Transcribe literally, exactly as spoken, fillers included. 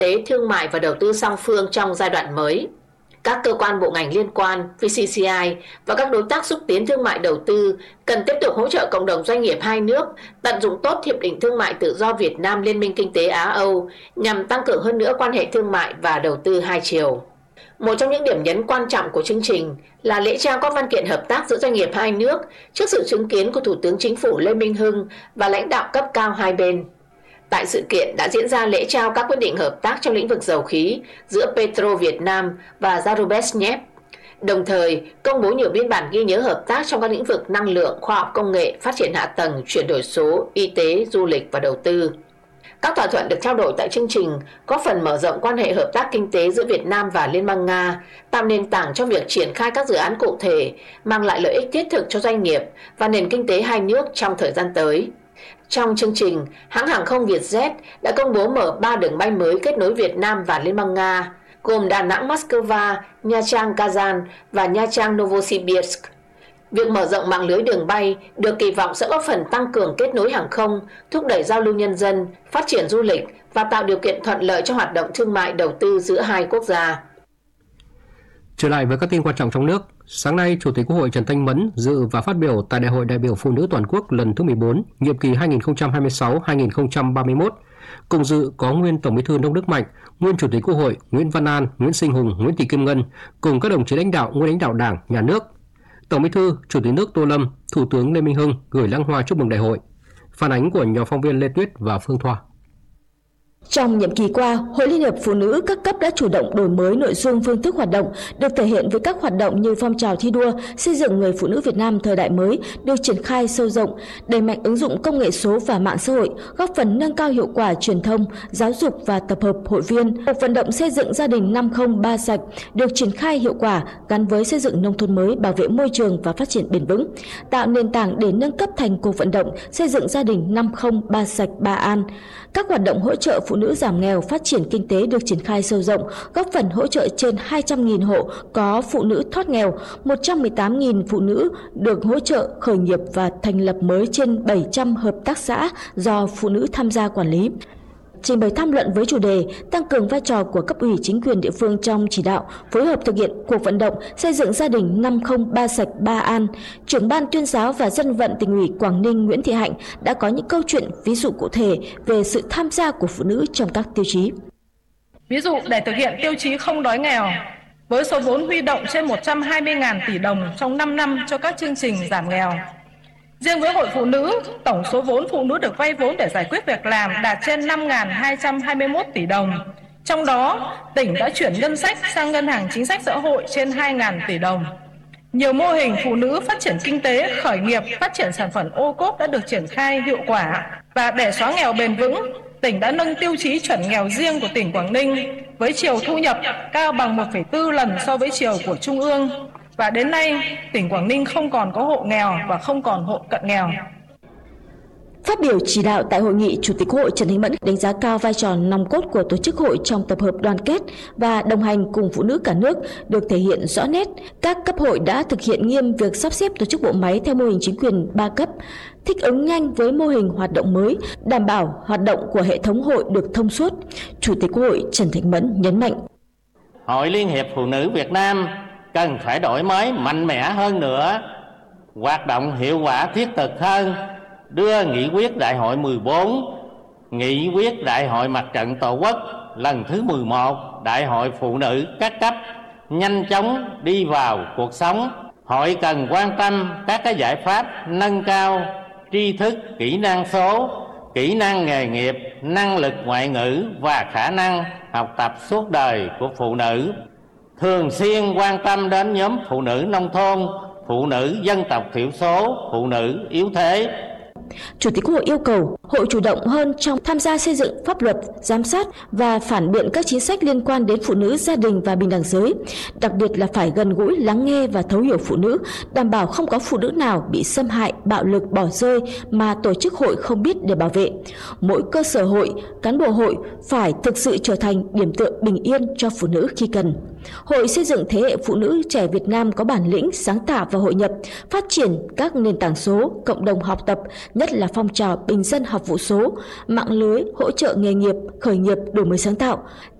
tế, thương mại và đầu tư song phương trong giai đoạn mới. Các cơ quan bộ ngành liên quan, vê xê xê i và các đối tác xúc tiến thương mại đầu tư cần tiếp tục hỗ trợ cộng đồng doanh nghiệp hai nước tận dụng tốt Hiệp định Thương mại Tự do Việt Nam Liên minh Kinh tế Á-Âu nhằm tăng cường hơn nữa quan hệ thương mại và đầu tư hai chiều. Một trong những điểm nhấn quan trọng của chương trình là lễ trao các văn kiện hợp tác giữa doanh nghiệp hai nước trước sự chứng kiến của Thủ tướng Chính phủ Lê Minh Hưng và lãnh đạo cấp cao hai bên. Tại sự kiện đã diễn ra lễ trao các quyết định hợp tác trong lĩnh vực dầu khí giữa Petro Việt Nam và Zarubezhnev, đồng thời công bố nhiều biên bản ghi nhớ hợp tác trong các lĩnh vực năng lượng, khoa học công nghệ, phát triển hạ tầng, chuyển đổi số, y tế, du lịch và đầu tư. Các thỏa thuận được trao đổi tại chương trình góp phần mở rộng quan hệ hợp tác kinh tế giữa Việt Nam và Liên bang Nga, tạo nền tảng cho việc triển khai các dự án cụ thể, mang lại lợi ích thiết thực cho doanh nghiệp và nền kinh tế hai nước trong thời gian tới. Trong chương trình, hãng hàng không Vietjet đã công bố mở ba đường bay mới kết nối Việt Nam và Liên bang Nga, gồm Đà Nẵng Moscow, Nha Trang Kazan và Nha Trang Novosibirsk. Việc mở rộng mạng lưới đường bay được kỳ vọng sẽ góp phần tăng cường kết nối hàng không, thúc đẩy giao lưu nhân dân, phát triển du lịch và tạo điều kiện thuận lợi cho hoạt động thương mại đầu tư giữa hai quốc gia. Trở lại với các tin quan trọng trong nước, sáng nay, Chủ tịch Quốc hội Trần Thanh Mẫn dự và phát biểu tại Đại hội đại biểu Phụ nữ Toàn quốc lần thứ mười bốn, nhiệm kỳ hai nghìn không trăm hai mươi sáu đến hai nghìn không trăm ba mươi mốt. Cùng dự có nguyên Tổng Bí thư Nông Đức Mạnh, nguyên Chủ tịch Quốc hội Nguyễn Văn An, Nguyễn Sinh Hùng, Nguyễn Thị Kim Ngân, cùng các đồng chí lãnh đạo, nguyên lãnh đạo Đảng, Nhà nước. Tổng Bí thư, Chủ tịch nước Tô Lâm, Thủ tướng Lê Minh Hưng gửi lãng hoa chúc mừng đại hội. Phản ánh của nhóm phóng viên Lê Tuyết và Phương Thoa. Trong nhiệm kỳ qua, Hội Liên hiệp Phụ nữ các cấp đã chủ động đổi mới nội dung, phương thức hoạt động, được thể hiện với các hoạt động như phong trào thi đua xây dựng người phụ nữ Việt Nam thời đại mới được triển khai sâu rộng, đẩy mạnh ứng dụng công nghệ số và mạng xã hội, góp phần nâng cao hiệu quả truyền thông, giáo dục và tập hợp hội viên. Cuộc vận động xây dựng gia đình năm không ba sạch được triển khai hiệu quả gắn với xây dựng nông thôn mới, bảo vệ môi trường và phát triển bền vững, tạo nền tảng để nâng cấp thành cuộc vận động xây dựng gia đình năm không ba sạch ba an. Các hoạt động hỗ trợ phụ nữ giảm nghèo, phát triển kinh tế được triển khai sâu rộng, góp phần hỗ trợ trên hai trăm nghìn hộ có phụ nữ thoát nghèo, một trăm mười tám nghìn phụ nữ được hỗ trợ khởi nghiệp và thành lập mới trên bảy trăm hợp tác xã do phụ nữ tham gia quản lý. Trình bày tham luận với chủ đề tăng cường vai trò của cấp ủy chính quyền địa phương trong chỉ đạo, phối hợp thực hiện cuộc vận động xây dựng gia đình năm không ba sạch ba an, trưởng ban tuyên giáo và dân vận Tỉnh ủy Quảng Ninh Nguyễn Thị Hạnh đã có những câu chuyện ví dụ cụ thể về sự tham gia của phụ nữ trong các tiêu chí. Ví dụ để thực hiện tiêu chí không đói nghèo, với số vốn huy động trên một trăm hai mươi nghìn tỷ đồng trong năm năm cho các chương trình giảm nghèo. Riêng với Hội Phụ nữ, tổng số vốn phụ nữ được vay vốn để giải quyết việc làm đạt trên năm nghìn hai trăm hai mươi mốt tỷ đồng. Trong đó, tỉnh đã chuyển ngân sách sang Ngân hàng Chính sách Xã hội trên hai nghìn tỷ đồng. Nhiều mô hình phụ nữ phát triển kinh tế, khởi nghiệp, phát triển sản phẩm ô cốp đã được triển khai hiệu quả. Và để xóa nghèo bền vững, tỉnh đã nâng tiêu chí chuẩn nghèo riêng của tỉnh Quảng Ninh với chiều thu nhập cao bằng một phẩy bốn lần so với chiều của Trung ương. Và đến nay, tỉnh Quảng Ninh không còn có hộ nghèo và không còn hộ cận nghèo. Phát biểu chỉ đạo tại hội nghị, Chủ tịch Quốc hội Trần Thanh Mẫn đánh giá cao vai trò nòng cốt của tổ chức hội trong tập hợp đoàn kết và đồng hành cùng phụ nữ cả nước được thể hiện rõ nét. Các cấp hội đã thực hiện nghiêm việc sắp xếp tổ chức bộ máy theo mô hình chính quyền ba cấp, thích ứng nhanh với mô hình hoạt động mới, đảm bảo hoạt động của hệ thống hội được thông suốt. Chủ tịch Quốc hội Trần Thanh Mẫn nhấn mạnh: Hội Liên hiệp Phụ nữ Việt Nam cần phải đổi mới mạnh mẽ hơn nữa, hoạt động hiệu quả thiết thực hơn, đưa nghị quyết Đại hội mười bốn, nghị quyết Đại hội Mặt trận Tổ quốc lần thứ mười một, Đại hội Phụ nữ các cấp nhanh chóng đi vào cuộc sống. Hội cần quan tâm các cái giải pháp nâng cao tri thức, kỹ năng số, kỹ năng nghề nghiệp, năng lực ngoại ngữ và khả năng học tập suốt đời của phụ nữ. Thường xuyên quan tâm đến nhóm phụ nữ nông thôn, phụ nữ dân tộc thiểu số, phụ nữ yếu thế. Chủ tịch Quốc hội yêu cầu hội chủ động hơn trong tham gia xây dựng pháp luật, giám sát và phản biện các chính sách liên quan đến phụ nữ, gia đình và bình đẳng giới. Đặc biệt là phải gần gũi, lắng nghe và thấu hiểu phụ nữ, đảm bảo không có phụ nữ nào bị xâm hại, bạo lực, bỏ rơi mà tổ chức hội không biết để bảo vệ. Mỗi cơ sở hội, cán bộ hội phải thực sự trở thành điểm tựa bình yên cho phụ nữ khi cần. Hội xây dựng thế hệ phụ nữ trẻ Việt Nam có bản lĩnh, sáng tạo và hội nhập, phát triển các nền tảng số, cộng đồng học tập, nhất là phong trào bình dân học vụ số, mạng lưới hỗ trợ nghề nghiệp, khởi nghiệp, đổi mới sáng tạo,